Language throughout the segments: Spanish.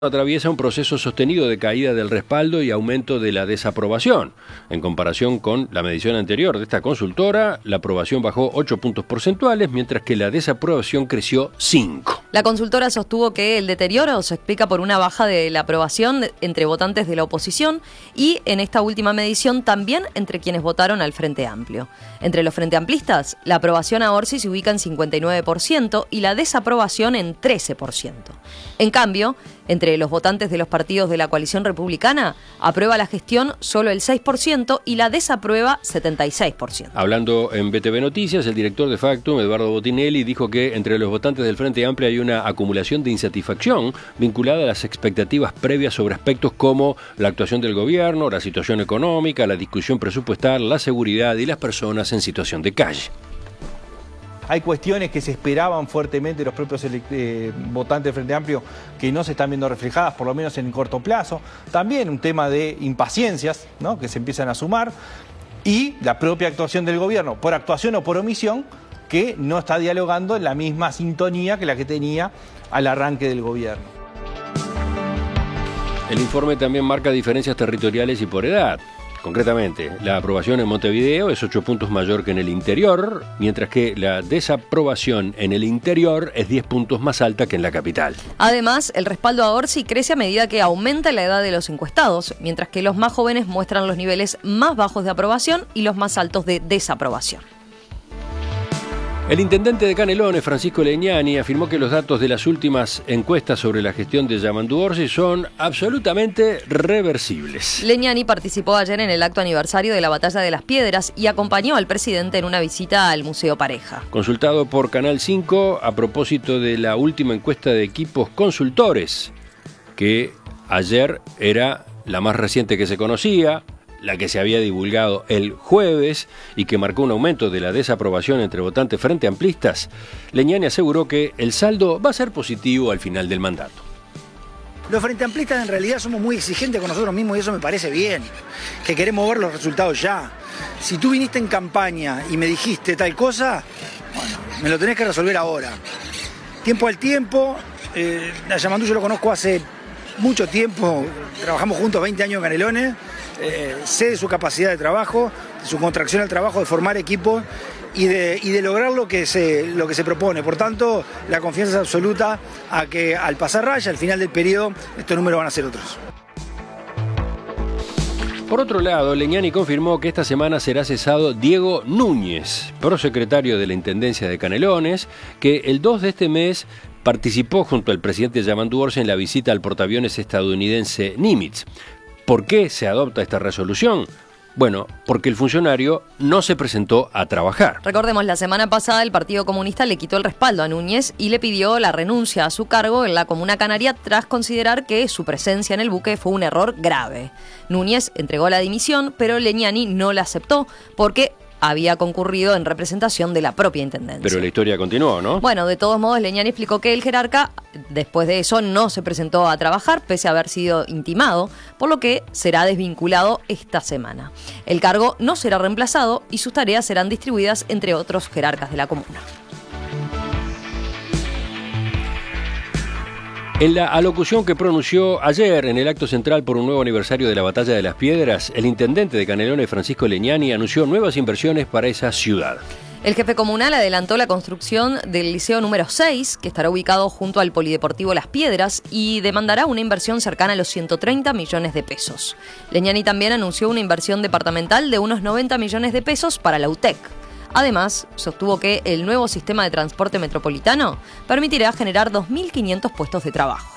Atraviesa un proceso sostenido de caída del respaldo y aumento de la desaprobación. En comparación con la medición anterior de esta consultora, la aprobación bajó 8 puntos porcentuales, mientras que la desaprobación creció 5. La consultora sostuvo que el deterioro se explica por una baja de la aprobación entre votantes de la oposición y, en esta última medición, también entre quienes votaron al Frente Amplio. Entre los Frente Amplistas, la aprobación a Orsi se ubica en 59% y la desaprobación en 13%. En cambio, entre los votantes de los partidos de la coalición republicana, aprueba la gestión solo el 6% y la desaprueba 76%. Hablando en BTV Noticias, el director de Factum, Eduardo Botinelli, dijo que entre los votantes del Frente Amplio hay una acumulación de insatisfacción vinculada a las expectativas previas sobre aspectos como la actuación del gobierno, la situación económica, la discusión presupuestal, la seguridad y las personas en situación de calle. Hay cuestiones que se esperaban fuertemente de los propios votantes del Frente Amplio que no se están viendo reflejadas, por lo menos en corto plazo. También un tema de impaciencias, ¿no?, que se empiezan a sumar. Y la propia actuación del gobierno, por actuación o por omisión, que no está dialogando en la misma sintonía que la que tenía al arranque del gobierno. El informe también marca diferencias territoriales y por edad. Concretamente, la aprobación en Montevideo es 8 puntos mayor que en el interior, mientras que la desaprobación en el interior es 10 puntos más alta que en la capital. Además, el respaldo a Orsi crece a medida que aumenta la edad de los encuestados, mientras que los más jóvenes muestran los niveles más bajos de aprobación y los más altos de desaprobación. El intendente de Canelones, Francisco Legnani, afirmó que los datos de las últimas encuestas sobre la gestión de Yamandu Orsi son absolutamente reversibles. Legnani participó ayer en el acto aniversario de la Batalla de las Piedras y acompañó al presidente en una visita al Museo Pareja. Consultado por Canal 5 a propósito de la última encuesta de equipos consultores, que ayer era la más reciente que se conocía, la que se había divulgado el jueves y que marcó un aumento de la desaprobación entre votantes frente amplistas, Legnani aseguró que el saldo va a ser positivo al final del mandato. Los frente amplistas en realidad somos muy exigentes con nosotros mismos y eso me parece bien, que queremos ver los resultados ya. Si tú viniste en campaña y me dijiste tal cosa, bueno, me lo tenés que resolver ahora. Tiempo al tiempo, a Yamandu yo lo conozco hace mucho tiempo, trabajamos juntos 20 años en Canelones. Sé de su capacidad de trabajo, de su contracción al trabajo, de formar equipos y de lograr lo que se propone. Por tanto, la confianza es absoluta a que al pasar raya, al final del periodo, estos números van a ser otros. Por otro lado, Legnani confirmó que esta semana será cesado Diego Núñez, prosecretario de la Intendencia de Canelones, que el 2 de este mes participó junto al presidente Yamandu Orsi en la visita al portaaviones estadounidense Nimitz. ¿Por qué se adopta esta resolución? Bueno, porque el funcionario no se presentó a trabajar. Recordemos, la semana pasada el Partido Comunista le quitó el respaldo a Núñez y le pidió la renuncia a su cargo en la Comuna Canaria tras considerar que su presencia en el buque fue un error grave. Núñez entregó la dimisión, pero Legnani no la aceptó porque había concurrido en representación de la propia intendencia. Pero la historia continuó, ¿no? Bueno, de todos modos, Legnani explicó que el jerarca, después de eso, no se presentó a trabajar, pese a haber sido intimado, por lo que será desvinculado esta semana. El cargo no será reemplazado y sus tareas serán distribuidas entre otros jerarcas de la comuna. En la alocución que pronunció ayer en el acto central por un nuevo aniversario de la Batalla de las Piedras, el intendente de Canelones, Francisco Legnani, anunció nuevas inversiones para esa ciudad. El jefe comunal adelantó la construcción del liceo número 6, que estará ubicado junto al Polideportivo Las Piedras, y demandará una inversión cercana a los 130 millones de pesos. Legnani también anunció una inversión departamental de unos 90 millones de pesos para la UTEC. Además, sostuvo que el nuevo sistema de transporte metropolitano permitirá generar 2.500 puestos de trabajo.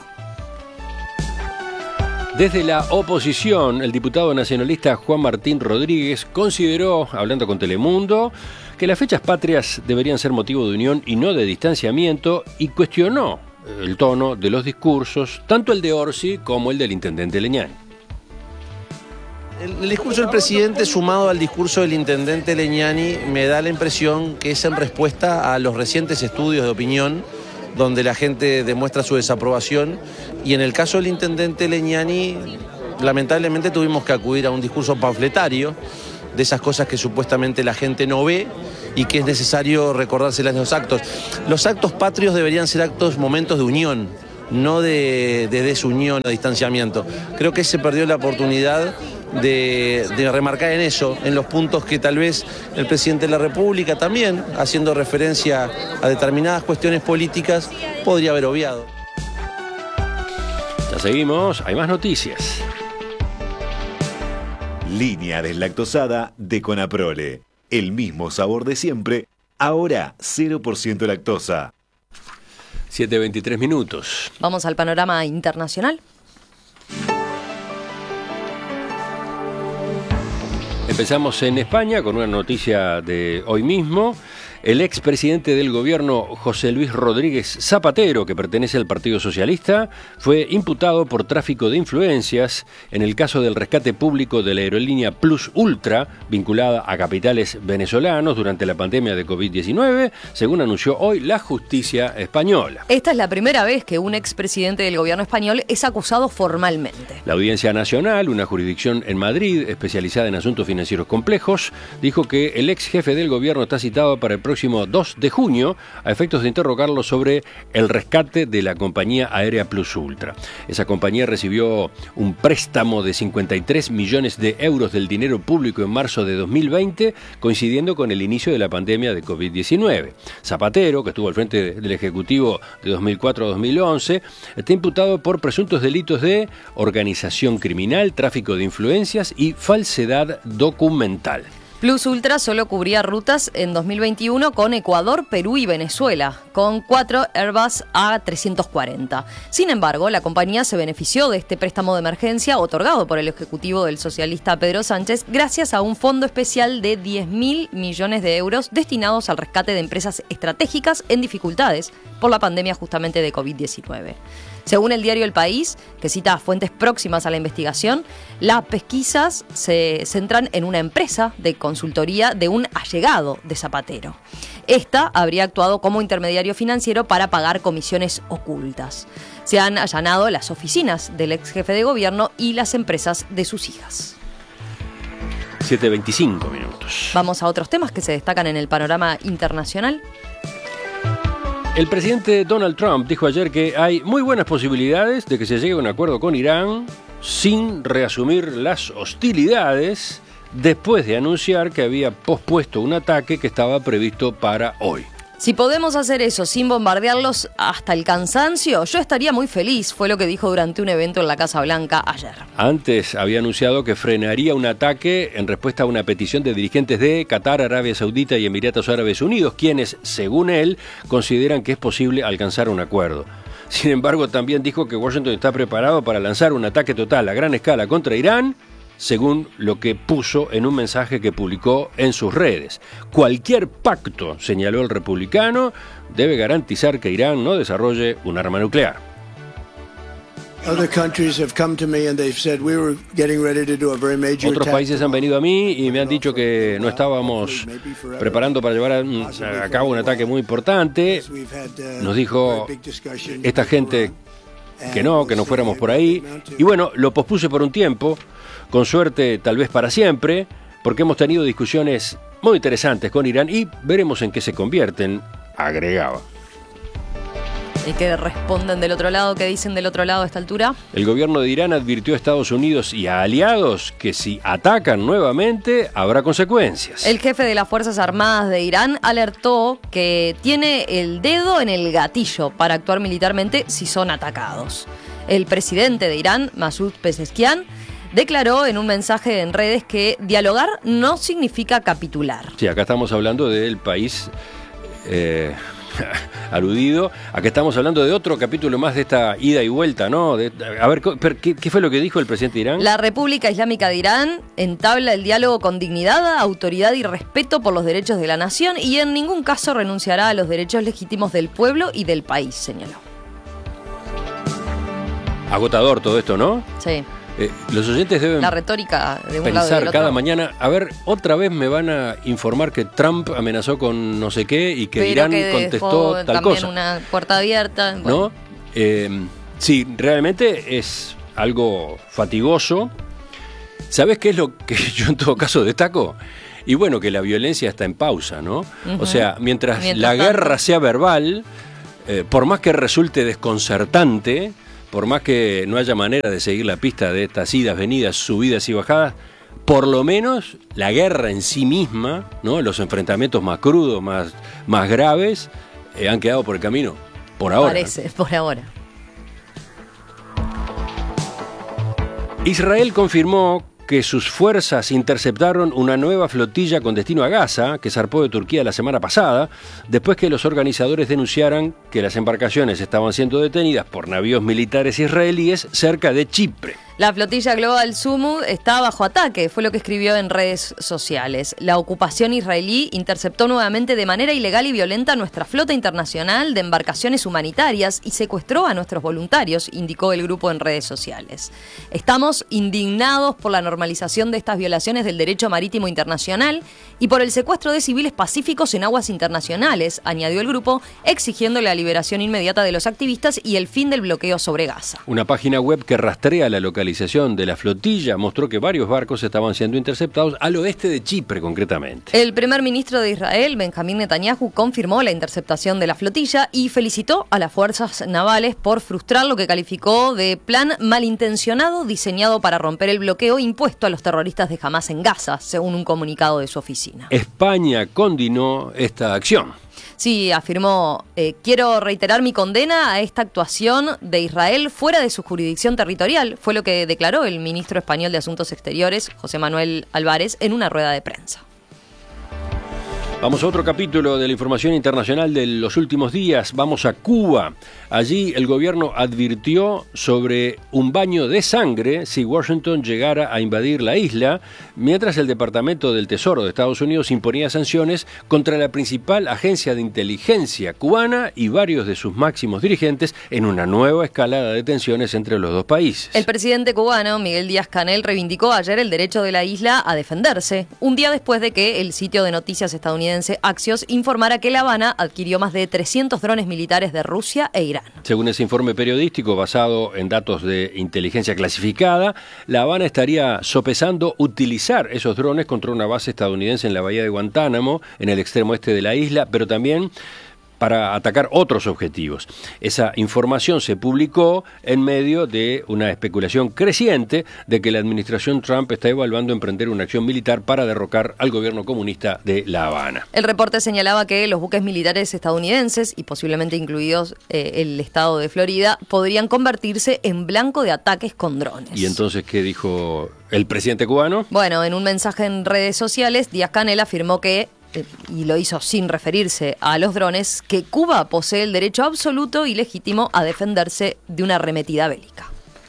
Desde la oposición, el diputado nacionalista Juan Martín Rodríguez consideró, hablando con Telemundo, que las fechas patrias deberían ser motivo de unión y no de distanciamiento, y cuestionó el tono de los discursos, tanto el de Orsi como el del intendente Legnani. El discurso del presidente sumado al discurso del intendente Legnani me da la impresión que es en respuesta a los recientes estudios de opinión donde la gente demuestra su desaprobación y en el caso del intendente Legnani lamentablemente tuvimos que acudir a un discurso panfletario de esas cosas que supuestamente la gente no ve y que es necesario recordárselas en los actos. Los actos patrios deberían ser momentos de unión, no de desunión o distanciamiento. Creo que se perdió la oportunidad de remarcar en eso, en los puntos que tal vez el presidente de la República también, haciendo referencia a determinadas cuestiones políticas, podría haber obviado. Ya seguimos, hay más noticias. Línea deslactosada de Conaprole. El mismo sabor de siempre, ahora 0% lactosa. 7:23 minutos. Vamos al panorama internacional. Empezamos en España con una noticia de hoy mismo. El expresidente del gobierno, José Luis Rodríguez Zapatero, que pertenece al Partido Socialista, fue imputado por tráfico de influencias en el caso del rescate público de la aerolínea Plus Ultra, vinculada a capitales venezolanos durante la pandemia de COVID-19, según anunció hoy la justicia española. Esta es la primera vez que un expresidente del gobierno español es acusado formalmente. La Audiencia Nacional, una jurisdicción en Madrid especializada en asuntos financieros complejos, dijo que el ex jefe del gobierno está citado para el próximo 2 de junio a efectos de interrogarlo sobre el rescate de la compañía aérea Plus Ultra. Esa compañía recibió un préstamo de 53 millones de euros del dinero público en marzo de 2020, coincidiendo con el inicio de la pandemia de COVID-19. Zapatero, que estuvo al frente del Ejecutivo de 2004 a 2011, está imputado por presuntos delitos de organización criminal, tráfico de influencias y falsedad documental. Plus Ultra solo cubría rutas en 2021 con Ecuador, Perú y Venezuela, con 4 Airbus A340. Sin embargo, la compañía se benefició de este préstamo de emergencia otorgado por el ejecutivo del socialista Pedro Sánchez gracias a un fondo especial de 10.000 millones de euros destinados al rescate de empresas estratégicas en dificultades por la pandemia justamente de COVID-19. Según el diario El País, que cita fuentes próximas a la investigación, las pesquisas se centran en una empresa de consultoría de un allegado de Zapatero. Esta habría actuado como intermediario financiero para pagar comisiones ocultas. Se han allanado las oficinas del ex jefe de gobierno y las empresas de sus hijas. 7:25 minutos. Vamos a otros temas que se destacan en el panorama internacional. El presidente Donald Trump dijo ayer que hay muy buenas posibilidades de que se llegue a un acuerdo con Irán sin reasumir las hostilidades, después de anunciar que había pospuesto un ataque que estaba previsto para hoy. Si podemos hacer eso sin bombardearlos hasta el cansancio, yo estaría muy feliz, fue lo que dijo durante un evento en la Casa Blanca ayer. Antes había anunciado que frenaría un ataque en respuesta a una petición de dirigentes de Qatar, Arabia Saudita y Emiratos Árabes Unidos, quienes, según él, consideran que es posible alcanzar un acuerdo. Sin embargo, también dijo que Washington está preparado para lanzar un ataque total a gran escala contra Irán, según lo que puso en un mensaje que publicó en sus redes. Cualquier pacto, señaló el republicano, debe garantizar que Irán no desarrolle un arma nuclear. Otros países han venido a mí y me han dicho que no estábamos preparando para llevar a cabo un ataque muy importante. Nos dijo esta gente que no fuéramos por ahí. Y bueno, lo pospuse por un tiempo, con suerte tal vez para siempre, porque hemos tenido discusiones muy interesantes con Irán y veremos en qué se convierten, agregaba. ¿Y qué responden del otro lado? ¿Qué dicen del otro lado a esta altura? El gobierno de Irán advirtió a Estados Unidos y a aliados que si atacan nuevamente habrá consecuencias. El jefe de las Fuerzas Armadas de Irán alertó que tiene el dedo en el gatillo para actuar militarmente si son atacados. El presidente de Irán, Masoud Pezeshkian, declaró en un mensaje en redes que dialogar no significa capitular. Sí, acá estamos hablando del país aludido. Acá estamos hablando de otro capítulo más de esta ida y vuelta, ¿no? A ver, ¿qué fue lo que dijo el presidente de Irán? La República Islámica de Irán entabla el diálogo con dignidad, autoridad y respeto por los derechos de la nación y en ningún caso renunciará a los derechos legítimos del pueblo y del país, señaló. Agotador todo esto, ¿no? Sí. Los oyentes deben la retórica de un lado y del pensar otro. cada mañana, a ver, otra vez me van a informar que Trump amenazó con no sé qué y que pero Irán que contestó tal también cosa. Una puerta abierta. Bueno. ¿No? Sí, realmente es algo fatigoso. ¿Sabes qué es lo que yo en todo caso destaco? Y bueno, que la violencia está en pausa, ¿no? O sea, mientras la guerra sea verbal, por más que resulte desconcertante, por más que no haya manera de seguir la pista de estas idas, venidas, subidas y bajadas, por lo menos la guerra en sí misma, ¿no? Los enfrentamientos más crudos, más graves, han quedado por el camino, por ahora. Parece, por ahora. Israel confirmó que sus fuerzas interceptaron una nueva flotilla con destino a Gaza, que zarpó de Turquía la semana pasada, después que los organizadores denunciaran que las embarcaciones estaban siendo detenidas por navíos militares israelíes cerca de Chipre. La flotilla Global Sumud está bajo ataque, fue lo que escribió en redes sociales. La ocupación israelí interceptó nuevamente de manera ilegal y violenta nuestra flota internacional de embarcaciones humanitarias y secuestró a nuestros voluntarios, indicó el grupo en redes sociales. Estamos indignados por la normalización de estas violaciones del derecho marítimo internacional y por el secuestro de civiles pacíficos en aguas internacionales, añadió el grupo, exigiendo la liberación inmediata de los activistas y el fin del bloqueo sobre Gaza. Una página web que rastrea la localización de la flotilla mostró que varios barcos estaban siendo interceptados al oeste de Chipre, concretamente. El primer ministro de Israel, Benjamín Netanyahu, confirmó la interceptación de la flotilla y felicitó a las fuerzas navales por frustrar lo que calificó de plan malintencionado diseñado para romper el bloqueo impuesto a los terroristas de Hamás en Gaza, según un comunicado de su oficina. España condenó esta acción. Sí, afirmó, quiero reiterar mi condena a esta actuación de Israel fuera de su jurisdicción territorial, fue lo que declaró el ministro español de Asuntos Exteriores, José Manuel Álvarez, en una rueda de prensa. Vamos a otro capítulo de la información internacional de los últimos días. Vamos a Cuba. Allí el gobierno advirtió sobre un baño de sangre si Washington llegara a invadir la isla, mientras el Departamento del Tesoro de Estados Unidos imponía sanciones contra la principal agencia de inteligencia cubana y varios de sus máximos dirigentes en una nueva escalada de tensiones entre los dos países. El presidente cubano, Miguel Díaz-Canel, reivindicó ayer el derecho de la isla a defenderse, un día después de que el sitio de noticias estadounidense Axios informara que La Habana adquirió más de 300 drones militares de Rusia e Irán. Según ese informe periodístico basado en datos de inteligencia clasificada, La Habana estaría sopesando utilizar esos drones contra una base estadounidense en la bahía de Guantánamo, en el extremo este de la isla, pero también para atacar otros objetivos. Esa información se publicó en medio de una especulación creciente de que la administración Trump está evaluando emprender una acción militar para derrocar al gobierno comunista de La Habana. El reporte señalaba que los buques militares estadounidenses, y posiblemente incluidos el estado de Florida, podrían convertirse en blanco de ataques con drones. ¿Y entonces qué dijo el presidente cubano? Bueno, en un mensaje en redes sociales, Díaz-Canel afirmó que, y lo hizo sin referirse a los drones, que Cuba posee el derecho absoluto y legítimo a defenderse de una arremetida bélica.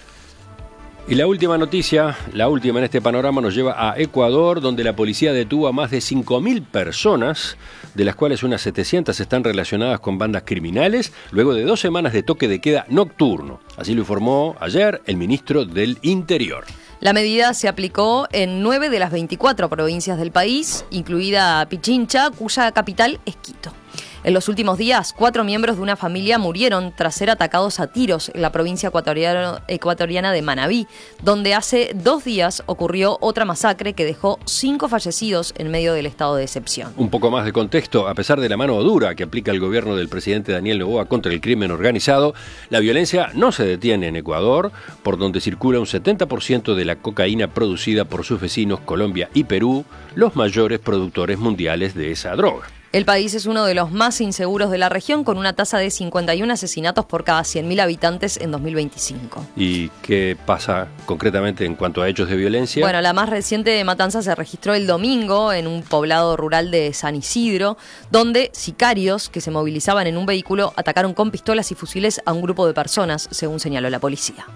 Y la última noticia, la última en este panorama, nos lleva a Ecuador, donde la policía detuvo a más de 5.000 personas, de las cuales unas 700 están relacionadas con bandas criminales, luego de 2 semanas de toque de queda nocturno. Así lo informó ayer el ministro del Interior. La medida se aplicó en 9 de las 24 provincias del país, incluida Pichincha, cuya capital es Quito. En los últimos días, 4 miembros de una familia murieron tras ser atacados a tiros en la provincia ecuatoriana de Manabí, donde hace 2 días ocurrió otra masacre que dejó 5 fallecidos en medio del estado de excepción. Un poco más de contexto: a pesar de la mano dura que aplica el gobierno del presidente Daniel Noboa contra el crimen organizado, la violencia no se detiene en Ecuador, por donde circula un 70% de la cocaína producida por sus vecinos Colombia y Perú, los mayores productores mundiales de esa droga. El país es uno de los más inseguros de la región, con una tasa de 51 asesinatos por cada 100.000 habitantes en 2025. ¿Y qué pasa concretamente en cuanto a hechos de violencia? Bueno, la más reciente matanza se registró el domingo en un poblado rural de San Isidro, donde sicarios que se movilizaban en un vehículo atacaron con pistolas y fusiles a un grupo de personas, según señaló la policía.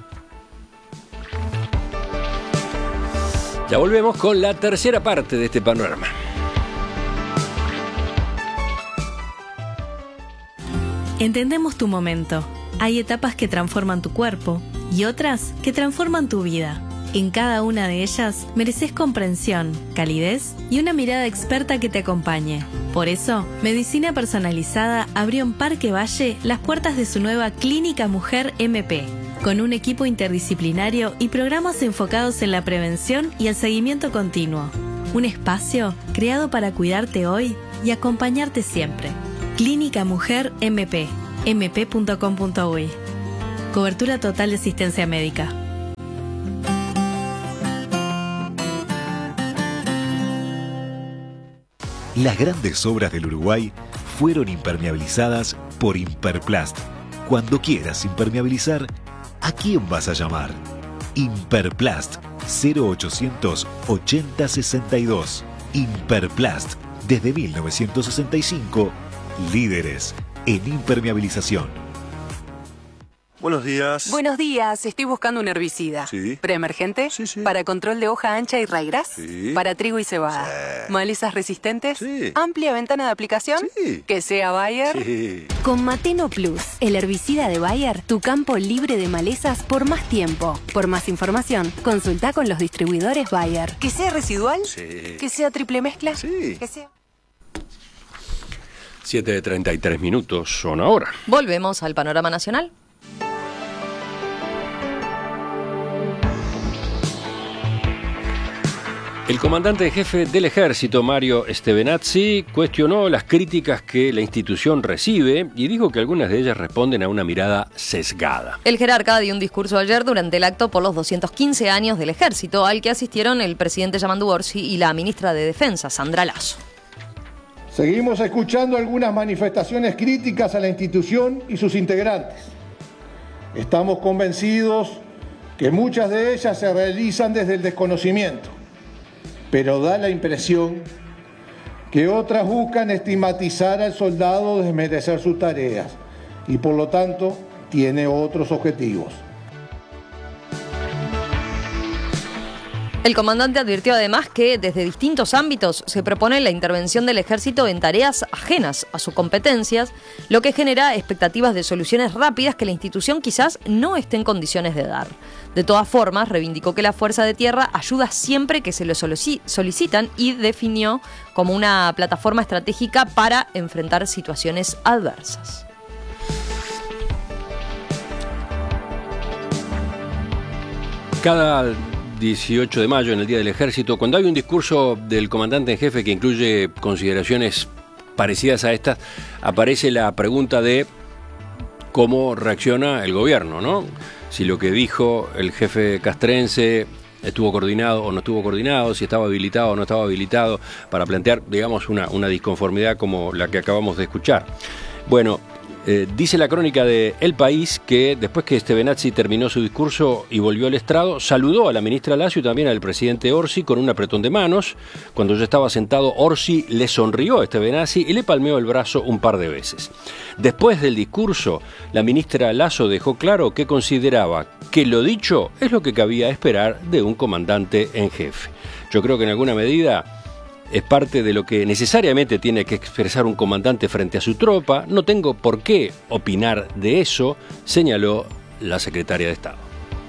Ya volvemos con la tercera parte de este panorama. Entendemos tu momento. Hay etapas que transforman tu cuerpo y otras que transforman tu vida. En cada una de ellas mereces comprensión, calidez y una mirada experta que te acompañe. Por eso, Medicina Personalizada abrió en Parque Valle las puertas de su nueva Clínica Mujer MP, con un equipo interdisciplinario y programas enfocados en la prevención y el seguimiento continuo. Un espacio creado para cuidarte hoy y acompañarte siempre. Clínica Mujer MP, mp.com.uy. Cobertura total de asistencia médica. Las grandes obras del Uruguay fueron impermeabilizadas por Imperplast. Cuando quieras impermeabilizar, ¿a quién vas a llamar? Imperplast 0800 80 62. Imperplast, desde 1965, líderes en impermeabilización. Buenos días. Buenos días, estoy buscando un herbicida. Sí. ¿Preemergente? Sí. ¿Para control de hoja ancha y raigras? Sí. ¿Para trigo y cebada? Sí. ¿Malezas resistentes? Sí. ¿Amplia ventana de aplicación? Sí. ¿Que sea Bayer? Sí. Con Mateno Plus, el herbicida de Bayer, tu campo libre de malezas por más tiempo. Por más información, consulta con los distribuidores Bayer. ¿Que sea residual? Sí. ¿Que sea triple mezcla? Sí. ¿Que sea...? 7:33 son ahora. Volvemos al panorama nacional. El comandante en jefe del ejército, Mario Stevenazzi, cuestionó las críticas que la institución recibe y dijo que algunas de ellas responden a una mirada sesgada. El jerarca dio un discurso ayer durante el acto por los 215 años del ejército, al que asistieron el presidente Yamandu Orsi y la ministra de Defensa, Sandra Lasso. Seguimos escuchando algunas manifestaciones críticas a la institución y sus integrantes. Estamos convencidos que muchas de ellas se realizan desde el desconocimiento, pero da la impresión que otras buscan estigmatizar al soldado, desmerecer sus tareas y por lo tanto tiene otros objetivos. El comandante advirtió además que desde distintos ámbitos se propone la intervención del ejército en tareas ajenas a sus competencias, lo que genera expectativas de soluciones rápidas que la institución quizás no esté en condiciones de dar. De todas formas, reivindicó que la Fuerza de Tierra ayuda siempre que se lo solicitan y definió como una plataforma estratégica para enfrentar situaciones adversas. Cada 18 de mayo, en el Día del Ejército, cuando hay un discurso del comandante en jefe que incluye consideraciones parecidas a estas, aparece la pregunta de cómo reacciona el gobierno, ¿no? Si lo que dijo el jefe castrense estuvo coordinado o no estuvo coordinado, si estaba habilitado o no estaba habilitado para plantear, digamos, una disconformidad como la que acabamos de escuchar. Bueno, dice la crónica de El País que después que Stevenazzi terminó su discurso y volvió al estrado, saludó a la ministra Lasso y también al presidente Orsi con un apretón de manos. Cuando ya estaba sentado, Orsi le sonrió a Stevenazzi y le palmeó el brazo un par de veces. Después del discurso, la ministra Lasso dejó claro que consideraba que lo dicho es lo que cabía esperar de un comandante en jefe. Yo creo que en alguna medida es parte de lo que necesariamente tiene que expresar un comandante frente a su tropa. No tengo por qué opinar de eso, señaló la secretaria de Estado.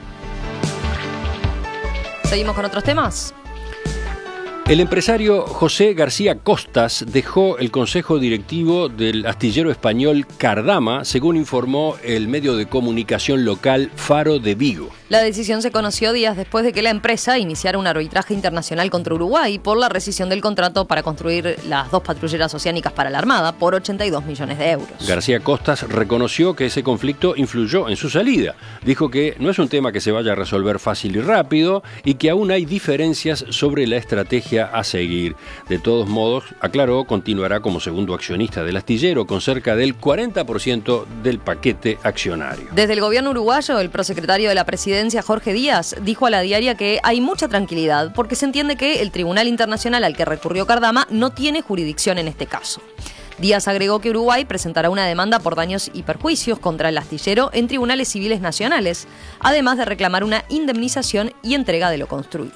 ¿Seguimos con otros temas? El empresario José García Costas dejó el consejo directivo del astillero español Cardama, según informó el medio de comunicación local Faro de Vigo. La decisión se conoció días después de que la empresa iniciara un arbitraje internacional contra Uruguay por la rescisión del contrato para construir las 2 patrulleras oceánicas para la Armada por 82 millones de euros. García Costas reconoció que ese conflicto influyó en su salida. Dijo que no es un tema que se vaya a resolver fácil y rápido y que aún hay diferencias sobre la estrategia a seguir. De todos modos, aclaró, continuará como segundo accionista del astillero con cerca del 40% del paquete accionario. Desde el gobierno uruguayo, el prosecretario de la presidencia, Jorge Díaz, dijo a La Diaria que hay mucha tranquilidad porque se entiende que el Tribunal Internacional al que recurrió Cardama no tiene jurisdicción en este caso. Díaz agregó que Uruguay presentará una demanda por daños y perjuicios contra el astillero en tribunales civiles nacionales, además de reclamar una indemnización y entrega de lo construido.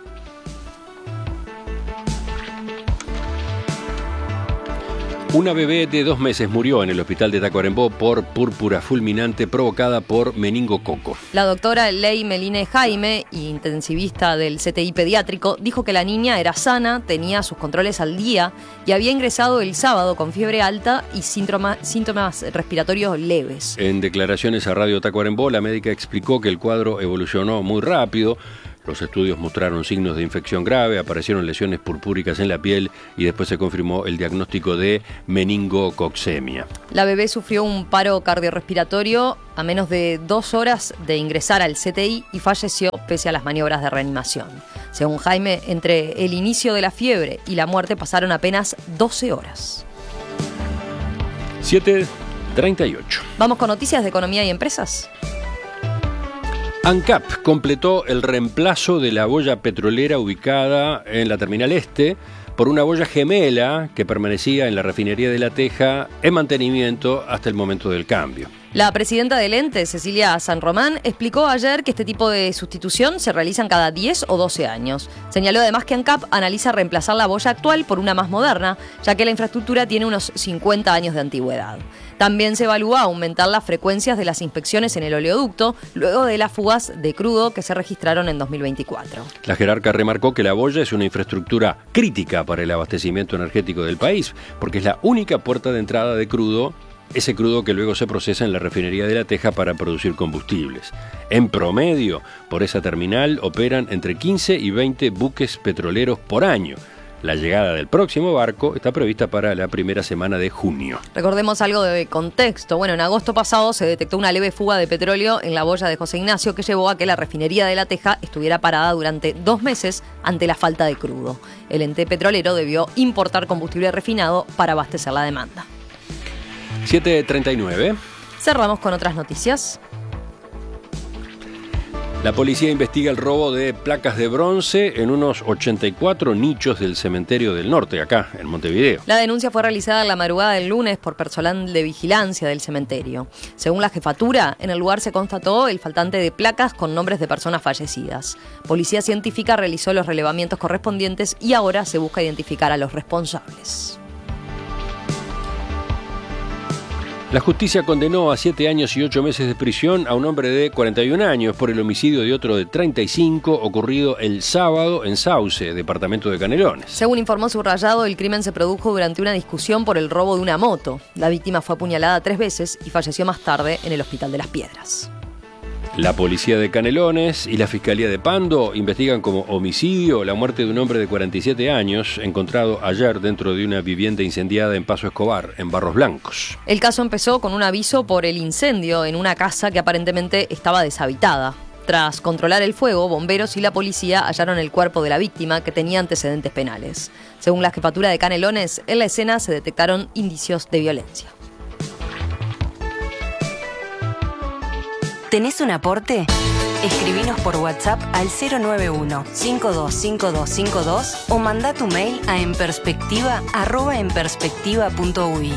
Una bebé de 2 meses murió en el hospital de Tacuarembó por púrpura fulminante provocada por meningococo. La doctora Ley Meline Jaime, intensivista del CTI pediátrico, dijo que la niña era sana, tenía sus controles al día y había ingresado el sábado con fiebre alta y síntomas respiratorios leves. En declaraciones a Radio Tacuarembó, la médica explicó que el cuadro evolucionó muy rápido, Los estudios mostraron signos de infección grave, aparecieron lesiones purpúricas en la piel y después se confirmó el diagnóstico de meningococcemia. La bebé sufrió un paro cardiorrespiratorio a menos de 2 horas de ingresar al CTI y falleció pese a las maniobras de reanimación. Según Jaime, entre el inicio de la fiebre y la muerte pasaron apenas 12 horas. 7:38. Vamos con noticias de economía y empresas. ANCAP completó el reemplazo de la boya petrolera ubicada en la Terminal Este por una boya gemela que permanecía en la refinería de La Teja en mantenimiento hasta el momento del cambio. La presidenta del ente, Cecilia San Román, explicó ayer que este tipo de sustitución se realizan cada 10 o 12 años. Señaló además que ANCAP analiza reemplazar la boya actual por una más moderna, ya que la infraestructura tiene unos 50 años de antigüedad. También se evalúa aumentar las frecuencias de las inspecciones en el oleoducto, luego de las fugas de crudo que se registraron en 2024. La jerarca remarcó que la boya es una infraestructura crítica para el abastecimiento energético del país, porque es la única puerta de entrada de crudo, ese crudo que luego se procesa en la refinería de La Teja para producir combustibles. En promedio, por esa terminal operan entre 15 y 20 buques petroleros por año. La llegada del próximo barco está prevista para la primera semana de junio. Recordemos algo de contexto. Bueno, en agosto pasado se detectó una leve fuga de petróleo en la boya de José Ignacio que llevó a que la refinería de La Teja estuviera parada durante 2 meses ante la falta de crudo. El ente petrolero debió importar combustible refinado para abastecer la demanda. 7:39. Cerramos con otras noticias. La policía investiga el robo de placas de bronce en unos 84 nichos del cementerio del norte, acá, en Montevideo. La denuncia fue realizada en la madrugada del lunes por personal de vigilancia del cementerio. Según la jefatura, en el lugar se constató el faltante de placas con nombres de personas fallecidas. Policía científica realizó los relevamientos correspondientes y ahora se busca identificar a los responsables. La justicia condenó a 7 años y 8 meses de prisión a un hombre de 41 años por el homicidio de otro de 35 ocurrido el sábado en Sauce, departamento de Canelones. Según informó Subrayado, el crimen se produjo durante una discusión por el robo de una moto. La víctima fue apuñalada 3 veces y falleció más tarde en el Hospital de las Piedras. La policía de Canelones y la Fiscalía de Pando investigan como homicidio la muerte de un hombre de 47 años encontrado ayer dentro de una vivienda incendiada en Paso Escobar, en Barros Blancos. El caso empezó con un aviso por el incendio en una casa que aparentemente estaba deshabitada. Tras controlar el fuego, bomberos y la policía hallaron el cuerpo de la víctima que tenía antecedentes penales. Según la jefatura de Canelones, en la escena se detectaron indicios de violencia. ¿Tenés un aporte? Escribinos por WhatsApp al 091-525252 o mandá tu mail a enperspectiva@enperspectiva.uy.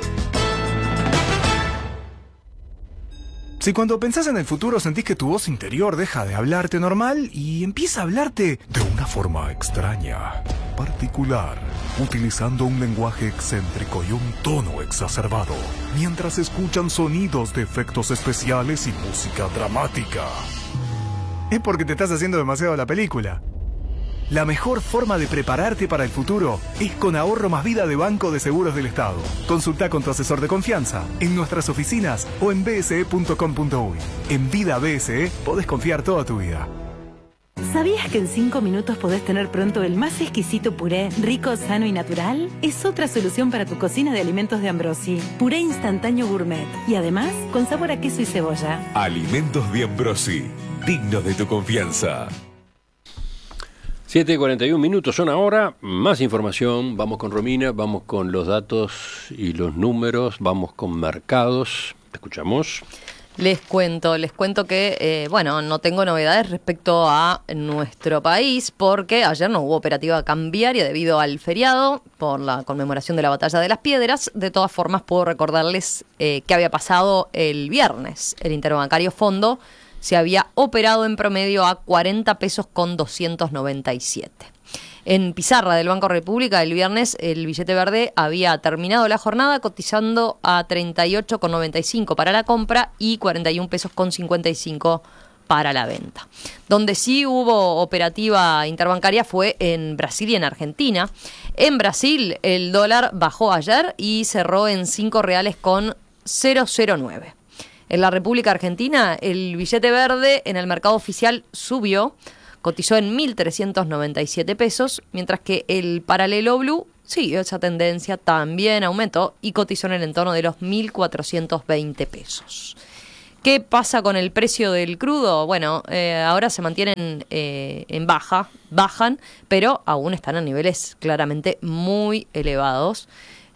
Si cuando pensás en el futuro sentís que tu voz interior deja de hablarte normal y empieza a hablarte de una forma extraña, particular, utilizando un lenguaje excéntrico y un tono exacerbado, mientras escuchan sonidos de efectos especiales y música dramática, es porque te estás haciendo demasiado la película. La mejor forma de prepararte para el futuro es con Ahorro Más Vida de Banco de Seguros del Estado. Consulta con tu asesor de confianza en nuestras oficinas o en bse.com.uy. En Vida BSE podés confiar toda tu vida. ¿Sabías que en 5 minutos podés tener pronto el más exquisito puré, rico, sano y natural? Es otra solución para tu cocina de alimentos de Ambrosi. Puré instantáneo gourmet y además con sabor a queso y cebolla. Alimentos de Ambrosi, dignos de tu confianza. 7:41 minutos son ahora. Más información. Vamos con Romina, vamos con los datos y los números, vamos con mercados. Te escuchamos. Les cuento que, no tengo novedades respecto a nuestro país porque ayer no hubo operativa cambiaria debido al feriado por la conmemoración de la Batalla de las Piedras. De todas formas, puedo recordarles qué había pasado el viernes. El interbancario Fondo se había operado en promedio a 40 pesos con 297. En pizarra del Banco República el viernes el billete verde había terminado la jornada cotizando a 38,95 para la compra y 41 pesos con 55 para la venta. Donde sí hubo operativa interbancaria fue en Brasil y en Argentina. En Brasil el dólar bajó ayer y cerró en R$5,009. En la República Argentina, el billete verde en el mercado oficial subió cotizó en 1.397 pesos, mientras que el paralelo blue siguió esa tendencia, también aumentó y cotizó en el entorno de los 1.420 pesos. ¿Qué pasa con el precio del crudo? Bueno, ahora se mantienen bajan, pero aún están a niveles claramente muy elevados.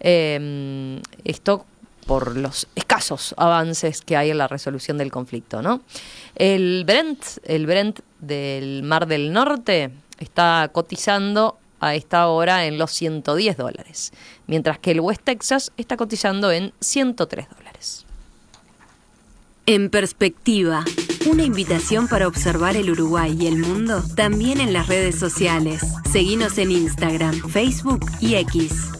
Esto por los escasos avances que hay en la resolución del conflicto, ¿no? El Brent del Mar del Norte está cotizando a esta hora en los $110, mientras que el West Texas está cotizando en $103. En perspectiva, una invitación para observar el Uruguay y el mundo también en las redes sociales. Seguinos en Instagram, Facebook y X.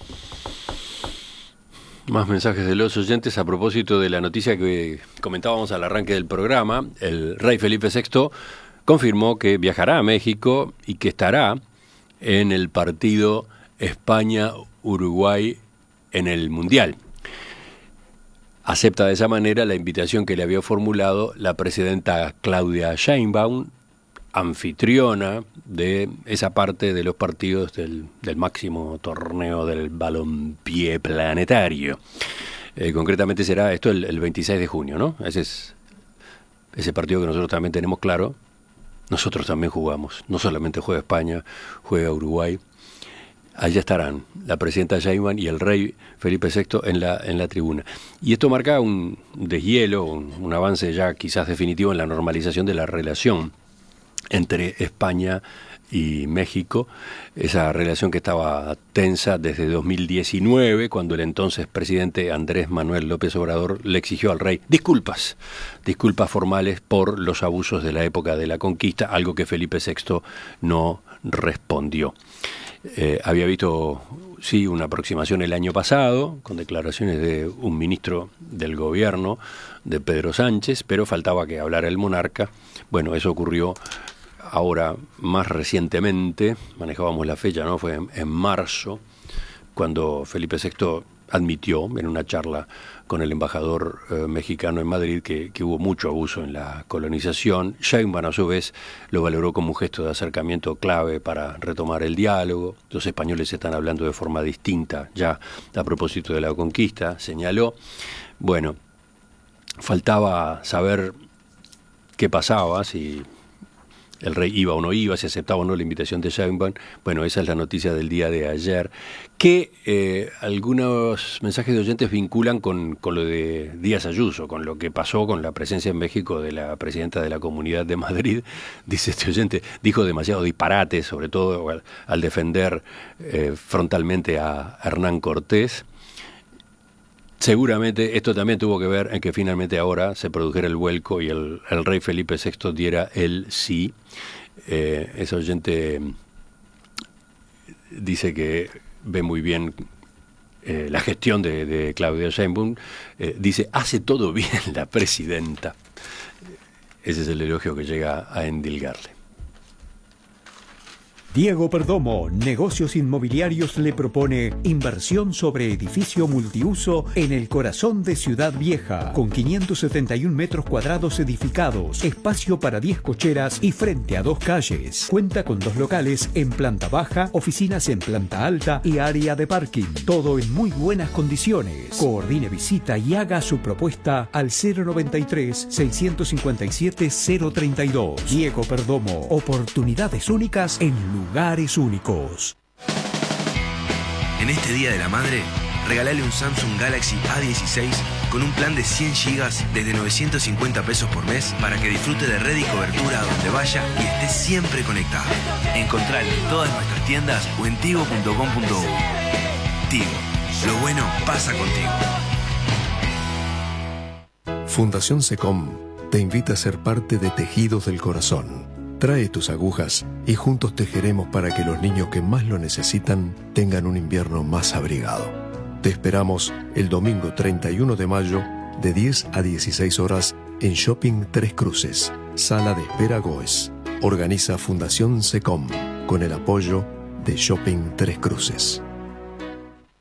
Más mensajes de los oyentes a propósito de la noticia que comentábamos al arranque del programa. El rey Felipe VI confirmó que viajará a México y que estará en el partido España-Uruguay en el Mundial. Acepta de esa manera la invitación que le había formulado la presidenta Claudia Sheinbaum, anfitriona de esa parte de los partidos del máximo torneo del balompié planetario. Concretamente será esto el 26 de junio, ¿no? Ese partido que nosotros también tenemos claro. Nosotros también jugamos. No solamente juega España, juega Uruguay. Allá estarán la presidenta Sheinbaum y el rey Felipe VI en la tribuna. Y esto marca un deshielo, un avance ya quizás definitivo en la normalización de la relación entre España y México, esa relación que estaba tensa desde 2019, cuando el entonces presidente Andrés Manuel López Obrador le exigió al rey disculpas formales por los abusos de la época de la conquista, algo que Felipe VI no respondió. Había visto, sí, una aproximación el año pasado, con declaraciones de un ministro del gobierno, de Pedro Sánchez, pero faltaba que hablara el monarca. Bueno, eso ocurrió ahora más recientemente, manejábamos la fecha, ¿no? Fue en marzo, cuando Felipe VI admitió en una charla con el embajador mexicano en Madrid que hubo mucho abuso en la colonización. Sheinbaum, a su vez, lo valoró como un gesto de acercamiento clave para retomar el diálogo. Los españoles están hablando de forma distinta ya a propósito de la conquista, señaló. Bueno, faltaba saber qué pasaba, si el rey iba o no iba, si aceptaba o no la invitación de Sheinbaum. Bueno, esa es la noticia del día de ayer, que algunos mensajes de oyentes vinculan con lo de Díaz Ayuso, con lo que pasó con la presencia en México de la presidenta de la Comunidad de Madrid. Dice este oyente, dijo demasiado disparate, sobre todo al defender frontalmente a Hernán Cortés. Seguramente esto también tuvo que ver en que finalmente ahora se produjera el vuelco y el rey Felipe VI diera el sí. Ese oyente dice que ve muy bien la gestión de Claudia Sheinbaum. Dice, hace todo bien la presidenta. Ese es el elogio que llega a endilgarle. Diego Perdomo, Negocios Inmobiliarios, le propone inversión sobre edificio multiuso en el corazón de Ciudad Vieja, con 571 metros cuadrados edificados, espacio para 10 cocheras y frente a 2 calles. Cuenta con 2 locales en planta baja, oficinas en planta alta y área de parking. Todo en muy buenas condiciones. Coordine visita y haga su propuesta al 093-657-032. Diego Perdomo, oportunidades únicas en lugares únicos. En este Día de la Madre, regálale un Samsung Galaxy A16 con un plan de 100 GB desde 950 pesos por mes para que disfrute de red y cobertura a donde vaya y esté siempre conectado. Encontralo en todas nuestras tiendas o en tigo.com.uy. Tigo, lo bueno pasa contigo. Fundación SECOM te invita a ser parte de Tejidos del Corazón. Trae tus agujas y juntos tejeremos para que los niños que más lo necesitan tengan un invierno más abrigado. Te esperamos el domingo 31 de mayo de 10 a 16 horas en Shopping Tres Cruces, Sala de Espera Goes. Organiza Fundación SECOM con el apoyo de Shopping Tres Cruces.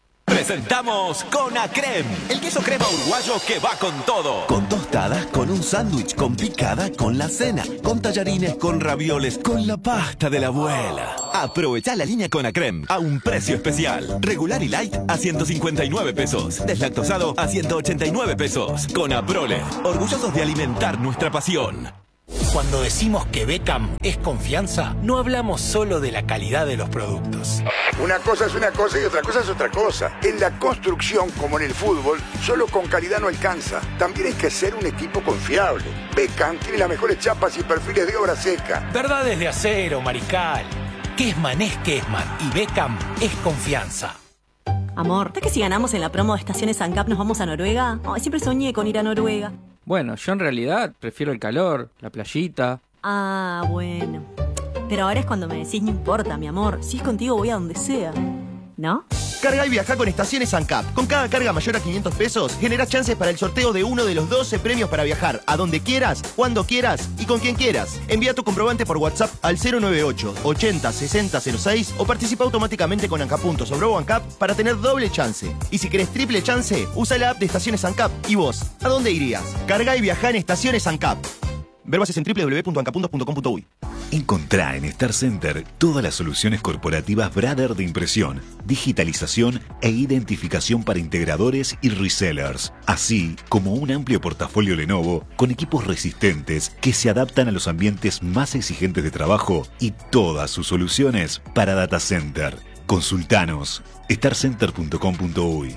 presentamos Conacrem, el queso crema uruguayo que va con todo. Con tostadas, con un sándwich, con picada, con la cena, con tallarines, con ravioles, con la pasta de la abuela. Aprovechá la línea Conacrem a un precio especial. Regular y light a 159 pesos. Deslactosado a 189 pesos. Conaprole, orgullosos de alimentar nuestra pasión. Cuando decimos que Beckham es confianza, no hablamos solo de la calidad de los productos. Una cosa es una cosa y otra cosa es otra cosa. En la construcción, como en el fútbol, solo con calidad no alcanza. También hay que ser un equipo confiable. Beckham tiene las mejores chapas y perfiles de obra seca. Verdades de acero, Marical. Kesman es Kesman y Beckham es confianza. Amor, ¿sabes que si ganamos en la promo de Estaciones ANCAP nos vamos a Noruega? Ay, siempre soñé con ir a Noruega. Bueno, yo en realidad prefiero el calor, la playita. Ah, bueno. Pero ahora es cuando me decís, no importa, mi amor. Si es contigo voy a donde sea. ¿No? Carga y viaja con Estaciones ANCAP. Con cada carga mayor a 500 pesos, generás chances para el sorteo de uno de los 12 premios para viajar a donde quieras, cuando quieras y con quien quieras. Envía tu comprobante por WhatsApp al 098 80 60 06 o participa automáticamente con ANCAP o ANCAP para tener doble chance. Y si querés triple chance, usa la app de Estaciones ANCAP. ¿Y vos? ¿A dónde irías? Carga y viaja en Estaciones ANCAP. Ver bases en www.ancapuntos.com.uy. Encontrá en Star Center todas las soluciones corporativas Brother de impresión, digitalización e identificación para integradores y resellers, así como un amplio portafolio Lenovo con equipos resistentes que se adaptan a los ambientes más exigentes de trabajo y todas sus soluciones para data center. Consultanos starcenter.com.uy.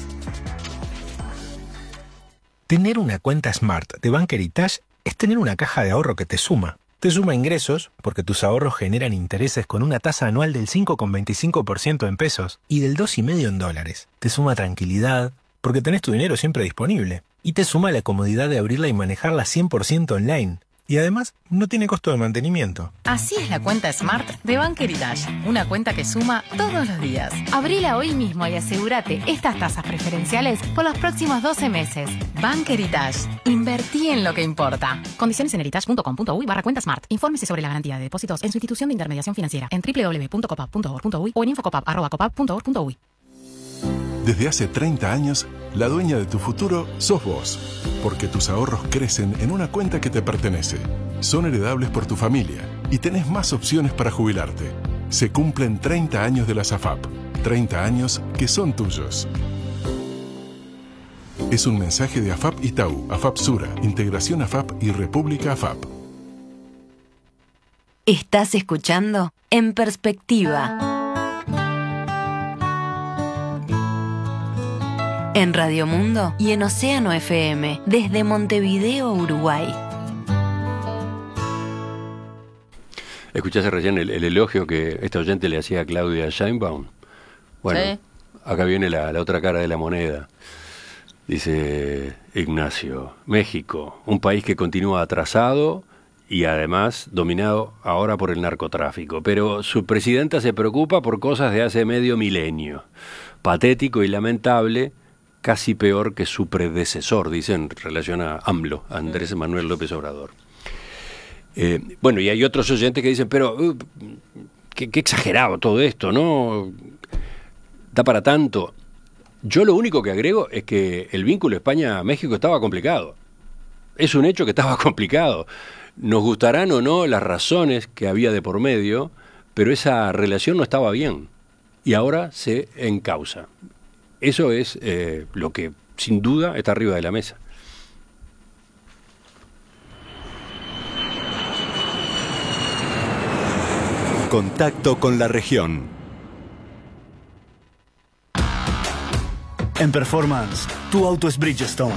Tener una cuenta Smart de Bank Heritage es tener una caja de ahorro que te suma. Te suma ingresos, porque tus ahorros generan intereses con una tasa anual del 5,25% en pesos y del 2,5% en dólares. Te suma tranquilidad, porque tenés tu dinero siempre disponible. Y te suma la comodidad de abrirla y manejarla 100% online. Y además, no tiene costo de mantenimiento. Así es la cuenta Smart de Bank Heritage. Una cuenta que suma todos los días. Abrila hoy mismo y asegúrate estas tasas preferenciales por los próximos 12 meses. Bank Heritage. Invertí en lo que importa. Condiciones en heritage.com.uy/cuenta Smart. Infórmese sobre la garantía de depósitos en su institución de intermediación financiera en www.copap.org.uy o en infocopap@copap.org.uy. Desde hace 30 años, la dueña de tu futuro sos vos, porque tus ahorros crecen en una cuenta que te pertenece. Son heredables por tu familia y tenés más opciones para jubilarte. Se cumplen 30 años de la SAFAP, 30 años que son tuyos. Es un mensaje de AFAP Itaú, AFAP Sura, Integración AFAP y República AFAP. Estás escuchando En Perspectiva. En Radio Mundo y en Océano FM, desde Montevideo, Uruguay. ¿Escuchaste recién el elogio que esta oyente le hacía a Claudia Sheinbaum? Bueno, sí. Acá viene la otra cara de la moneda. Dice Ignacio, México, un país que continúa atrasado y además dominado ahora por el narcotráfico. Pero su presidenta se preocupa por cosas de hace medio milenio. Patético y lamentable, casi peor que su predecesor, dice en relación a AMLO, Andrés Manuel López Obrador. Bueno, y hay otros oyentes que dicen, pero qué exagerado todo esto, ¿no? Da para tanto. Yo lo único que agrego es que el vínculo España-México estaba complicado. Es un hecho que estaba complicado. Nos gustarán o no las razones que había de por medio, pero esa relación no estaba bien. Y ahora se encausa. Eso es lo que sin duda está arriba de la mesa. Contacto con la región. En Performance, tu auto es Bridgestone.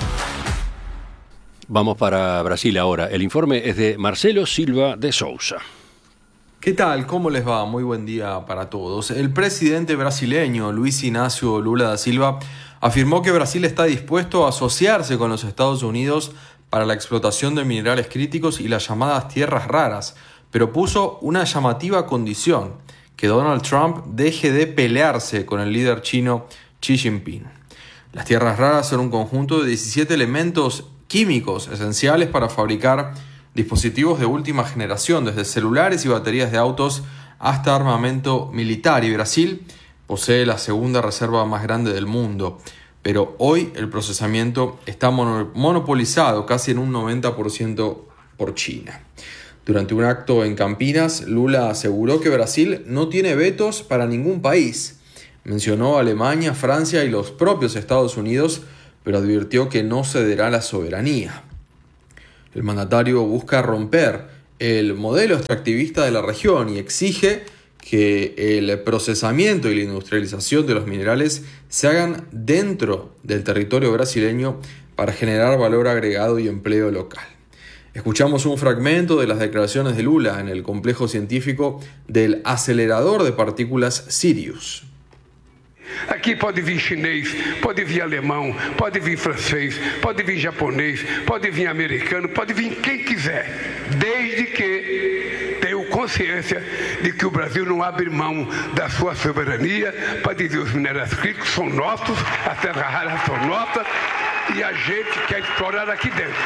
Vamos para Brasil ahora. El informe es de Marcelo Silva de Souza. ¿Qué tal? ¿Cómo les va? Muy buen día para todos. El presidente brasileño Luis Inácio Lula da Silva afirmó que Brasil está dispuesto a asociarse con los Estados Unidos para la explotación de minerales críticos y las llamadas tierras raras, pero puso una llamativa condición: que Donald Trump deje de pelearse con el líder chino Xi Jinping. Las tierras raras son un conjunto de 17 elementos químicos esenciales para fabricar dispositivos de última generación, desde celulares y baterías de autos hasta armamento militar. Y Brasil posee la segunda reserva más grande del mundo, pero hoy el procesamiento está monopolizado casi en un 90% por China. Durante un acto en Campinas, Lula aseguró que Brasil no tiene vetos para ningún país. Mencionó Alemania, Francia y los propios Estados Unidos, pero advirtió que no cederá la soberanía. El mandatario busca romper el modelo extractivista de la región y exige que el procesamiento y la industrialización de los minerales se hagan dentro del territorio brasileño para generar valor agregado y empleo local. Escuchamos un fragmento de las declaraciones de Lula en el complejo científico del acelerador de partículas Sirius. Aqui pode vir chinês, pode vir alemão, pode vir francês, pode vir japonês, pode vir americano, pode vir quem quiser, desde que tenham consciência de que o Brasil não abre mão da sua soberania para dizer os minerais críticos são nossos, as terras raras são nossas e a gente quer explorar aqui dentro.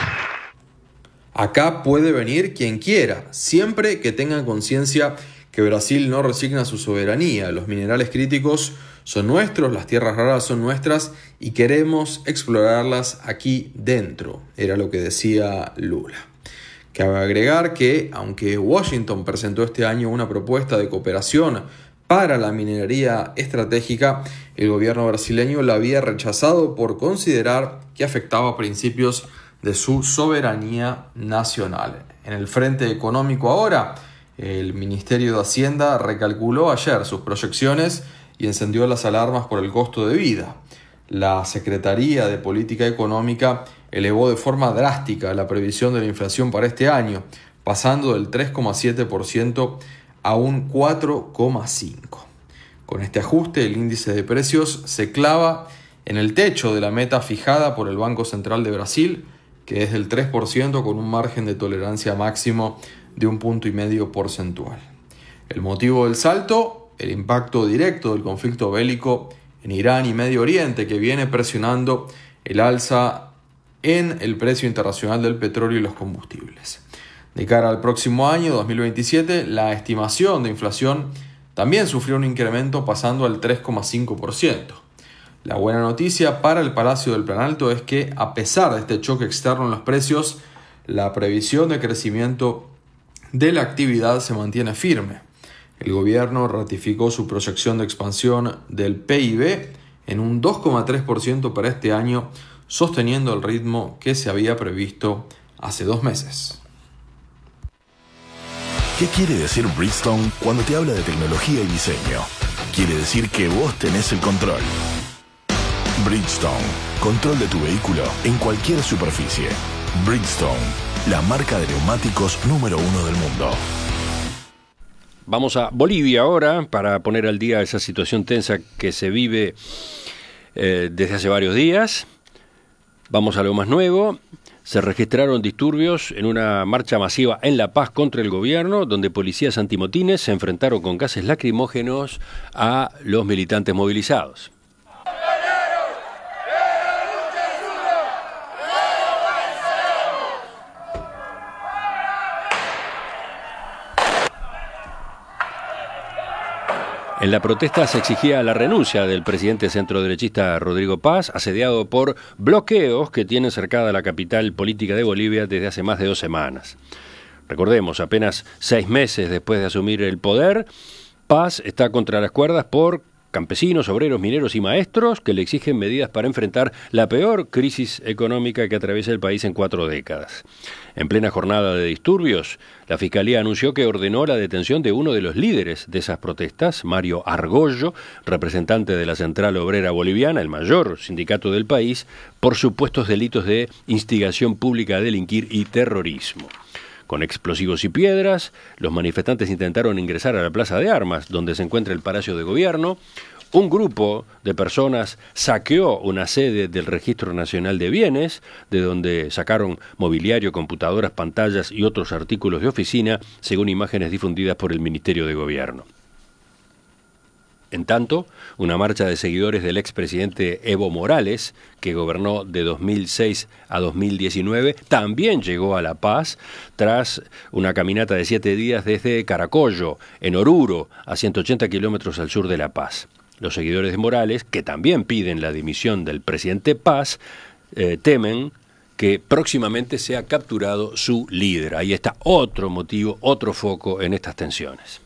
Acá puede venir quien quiera, siempre que tengan conciencia que Brasil no resigna su soberanía. Los minerales críticos son nuestros, las tierras raras son nuestras y queremos explorarlas aquí dentro, era lo que decía Lula. Cabe agregar que, aunque Washington presentó este año una propuesta de cooperación para la minería estratégica, el gobierno brasileño la había rechazado por considerar que afectaba principios de su soberanía nacional. En el frente económico ahora, el Ministerio de Hacienda recalculó ayer sus proyecciones y encendió las alarmas por el costo de vida. La Secretaría de Política Económica elevó de forma drástica la previsión de la inflación para este año, pasando del 3,7% a un 4,5%. Con este ajuste, el índice de precios se clava en el techo de la meta fijada por el Banco Central de Brasil, que es del 3% con un margen de tolerancia máximo de 1,5 puntos porcentual. El motivo del salto: el impacto directo del conflicto bélico en Irán y Medio Oriente, que viene presionando el alza en el precio internacional del petróleo y los combustibles. De cara al próximo año, 2027, la estimación de inflación también sufrió un incremento pasando al 3,5%. La buena noticia para el Palacio del Planalto es que, a pesar de este choque externo en los precios, la previsión de crecimiento de la actividad se mantiene firme. El gobierno ratificó su proyección de expansión del PIB en un 2,3% para este año, sosteniendo el ritmo que se había previsto hace 2 meses. ¿Qué quiere decir Bridgestone cuando te habla de tecnología y diseño? Quiere decir que vos tenés el control. Bridgestone, control de tu vehículo en cualquier superficie. Bridgestone, la marca de neumáticos número 1 del mundo. Vamos a Bolivia ahora para poner al día esa situación tensa que se vive desde hace varios días. Vamos a lo más nuevo. Se registraron disturbios en una marcha masiva en La Paz contra el gobierno, donde policías antimotines se enfrentaron con gases lacrimógenos a los militantes movilizados. En la protesta se exigía la renuncia del presidente centroderechista Rodrigo Paz, asediado por bloqueos que tienen cercada la capital política de Bolivia desde hace más de 2 semanas. Recordemos, apenas 6 meses después de asumir el poder, Paz está contra las cuerdas por campesinos, obreros, mineros y maestros que le exigen medidas para enfrentar la peor crisis económica que atraviesa el país en 4 décadas. En plena jornada de disturbios, la Fiscalía anunció que ordenó la detención de uno de los líderes de esas protestas, Mario Argollo, representante de la Central Obrera Boliviana, el mayor sindicato del país, por supuestos delitos de instigación pública a delinquir y terrorismo. Con explosivos y piedras, los manifestantes intentaron ingresar a la Plaza de Armas, donde se encuentra el Palacio de Gobierno. Un grupo de personas saqueó una sede del Registro Nacional de Bienes, de donde sacaron mobiliario, computadoras, pantallas y otros artículos de oficina, según imágenes difundidas por el Ministerio de Gobierno. En tanto, una marcha de seguidores del expresidente Evo Morales, que gobernó de 2006 a 2019, también llegó a La Paz tras una caminata de 7 días desde Caracollo, en Oruro, a 180 kilómetros al sur de La Paz. Los seguidores de Morales, que también piden la dimisión del presidente Paz, temen que próximamente sea capturado su líder. Ahí está otro motivo, otro foco en estas tensiones.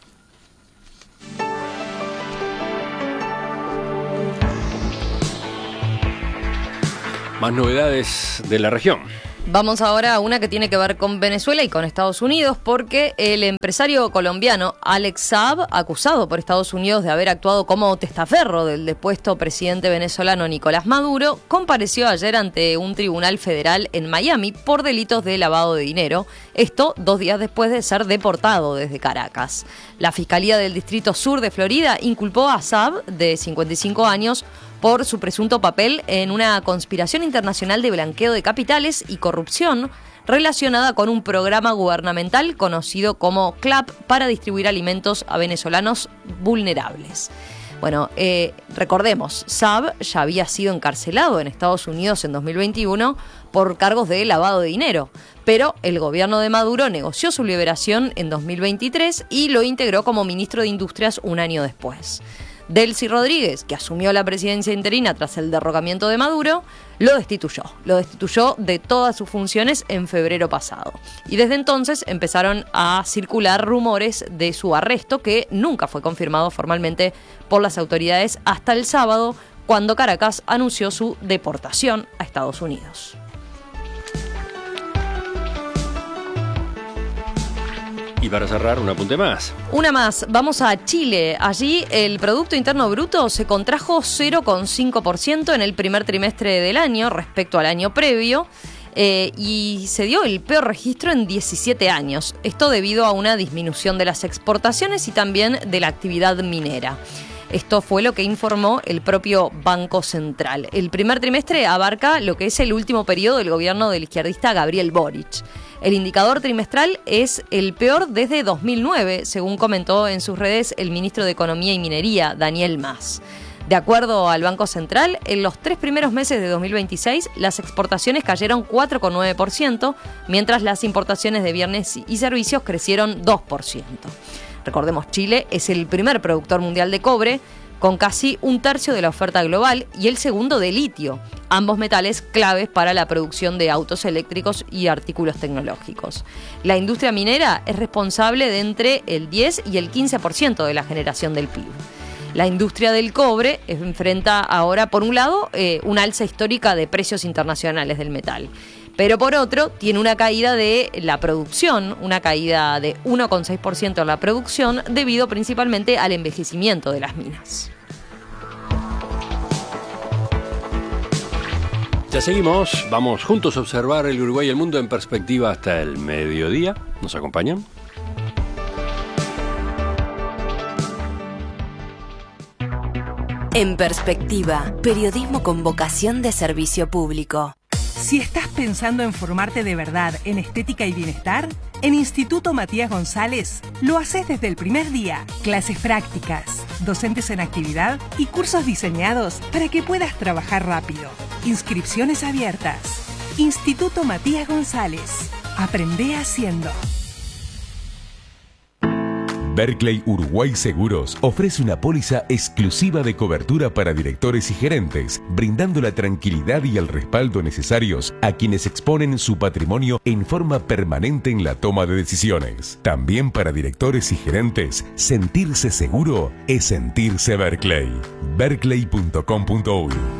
Más novedades de la región. Vamos ahora a una que tiene que ver con Venezuela y con Estados Unidos, porque el empresario colombiano Alex Saab, acusado por Estados Unidos de haber actuado como testaferro del depuesto presidente venezolano Nicolás Maduro, compareció ayer ante un tribunal federal en Miami por delitos de lavado de dinero, esto 2 días después de ser deportado desde Caracas. La Fiscalía del Distrito Sur de Florida inculpó a Saab, de 55 años, por su presunto papel en una conspiración internacional de blanqueo de capitales y corrupción relacionada con un programa gubernamental conocido como CLAP para distribuir alimentos a venezolanos vulnerables. Bueno, recordemos, Saab ya había sido encarcelado en Estados Unidos en 2021 por cargos de lavado de dinero, pero el gobierno de Maduro negoció su liberación en 2023 y lo integró como ministro de Industrias un año después. Delcy Rodríguez, que asumió la presidencia interina tras el derrocamiento de Maduro, lo destituyó de todas sus funciones en febrero pasado. Y desde entonces empezaron a circular rumores de su arresto, que nunca fue confirmado formalmente por las autoridades hasta el sábado, cuando Caracas anunció su deportación a Estados Unidos. Y para cerrar, un apunte más. Una más, vamos a Chile. Allí el Producto Interno Bruto se contrajo 0,5% en el primer trimestre del año respecto al año previo y se dio el peor registro en 17 años. Esto debido a una disminución de las exportaciones y también de la actividad minera. Esto fue lo que informó el propio Banco Central. El primer trimestre abarca lo que es el último periodo del gobierno del izquierdista Gabriel Boric. El indicador trimestral es el peor desde 2009, según comentó en sus redes el ministro de Economía y Minería, Daniel Mas. De acuerdo al Banco Central, en los 3 primeros meses de 2026 las exportaciones cayeron 4,9%, mientras las importaciones de bienes y servicios crecieron 2%. Recordemos, Chile es el primer productor mundial de cobre, con casi 1/3 de la oferta global, y el segundo de litio, ambos metales claves para la producción de autos eléctricos y artículos tecnológicos. La industria minera es responsable de entre el 10 y el 15% de la generación del PIB. La industria del cobre enfrenta ahora, por un lado, una alza histórica de precios internacionales del metal, pero por otro, tiene una caída de la producción, una caída de 1,6% en la producción, debido principalmente al envejecimiento de las minas. Ya seguimos, vamos juntos a observar el Uruguay y el mundo en perspectiva hasta el mediodía. ¿Nos acompañan? En Perspectiva, periodismo con vocación de servicio público. Si estás pensando en formarte de verdad en estética y bienestar, en Instituto Matías González lo haces desde el primer día. Clases prácticas, docentes en actividad y cursos diseñados para que puedas trabajar rápido. Inscripciones abiertas. Instituto Matías González. Aprende haciendo. Berkeley Uruguay Seguros ofrece una póliza exclusiva de cobertura para directores y gerentes, brindando la tranquilidad y el respaldo necesarios a quienes exponen su patrimonio en forma permanente en la toma de decisiones. También para directores y gerentes, sentirse seguro es sentirse Berkeley. Berkeley.com.uy